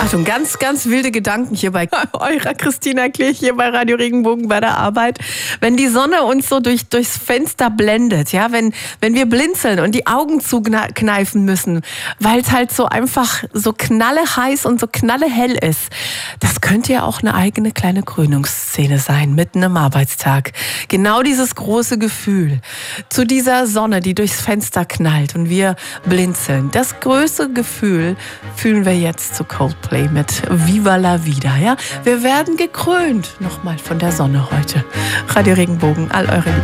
Achtung, ganz, ganz wilde Gedanken hier bei eurer Christina Klich hier bei Radio Regenbogen bei der Arbeit. Wenn die Sonne uns so durchs Fenster blendet, ja, wenn wir blinzeln und die Augen zukneifen müssen, weil es halt so einfach so knalleheiß und so knallehell ist, das könnte ja auch eine eigene kleine Krönungsszene sein, mitten im Arbeitstag. Genau dieses große Gefühl zu dieser Sonne, die durchs Fenster knallt und wir blinzeln. Das größte Gefühl fühlen wir jetzt zu Coldplay mit Viva la Vida. Ja? Wir werden gekrönt nochmal von der Sonne heute. Radio Regenbogen, all eure